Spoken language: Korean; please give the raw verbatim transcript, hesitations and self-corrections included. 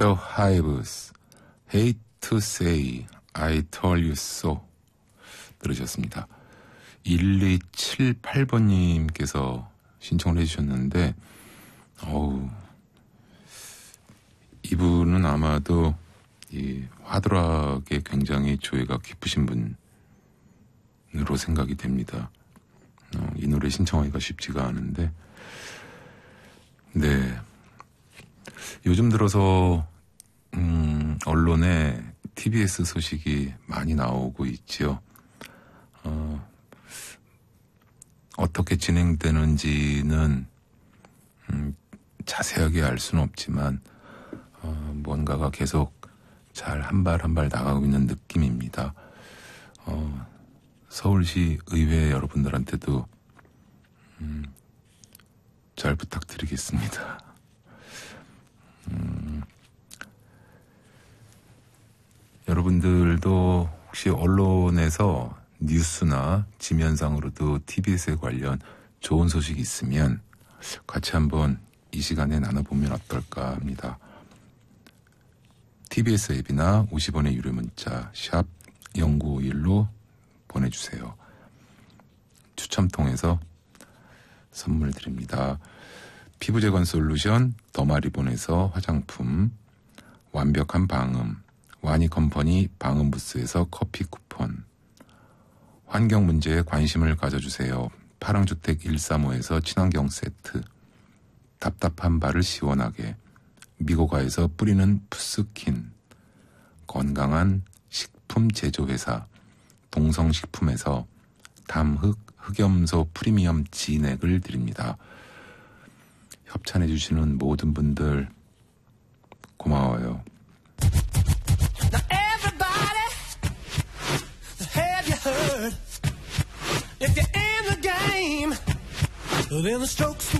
The Hives, Hate to Say, I Told You So 들으셨습니다. 일이칠팔 번님께서 신청을 해주셨는데 어우, 이분은 아마도 이 화드락에 굉장히 조예가 깊으신 분으로 생각이 됩니다. 어, 이 노래 신청하기가 쉽지가 않은데 네, 요즘 들어서 음, 언론에 티비에스 소식이 많이 나오고 있지요. 어, 어떻게 진행되는지는 음, 자세하게 알 수는 없지만 어, 뭔가가 계속 잘 한 발 한 발 나가고 있는 느낌입니다. 어, 서울시 의회 여러분들한테도 음, 잘 부탁드리겠습니다. 음, 여러분들도 혹시 언론에서 뉴스나 지면상으로도 티비에스에 관련 좋은 소식이 있으면 같이 한번 이 시간에 나눠보면 어떨까 합니다. 티비에스 앱이나 오십 원의 유료 문자 샵 공구오일로 보내주세요. 추첨 통해서 선물 드립니다. 피부재건 솔루션 더마리본에서 화장품, 완벽한 방음, 와니컴퍼니 방음부스에서 커피 쿠폰, 환경 문제에 관심을 가져주세요. 파랑주택 일삼오에서 친환경 세트, 답답한 발을 시원하게 미고가에서 뿌리는 푸스킨, 건강한 식품 제조회사 동성식품에서 담흑 흑염소 프리미엄 진액을 드립니다. 협찬해주시는 모든 분들 고마워요. Now everybody, have you heard? If you're in the game, then the strokes